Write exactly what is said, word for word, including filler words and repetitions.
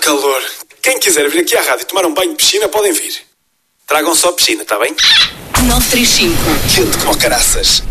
calor. Quem quiser vir aqui à rádio tomar um banho de piscina, podem vir. Tragam só piscina, está bem? nove três cinco. Quente como caraças.